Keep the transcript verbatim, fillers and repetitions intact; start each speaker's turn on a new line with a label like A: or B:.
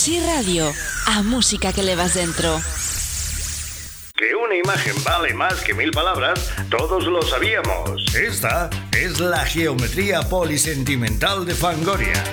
A: Sí Radio, a música que levas dentro.
B: Que una imagen vale más que mil palabras, todos lo sabíamos. Esta es la geometría polisentimental de Fangoria.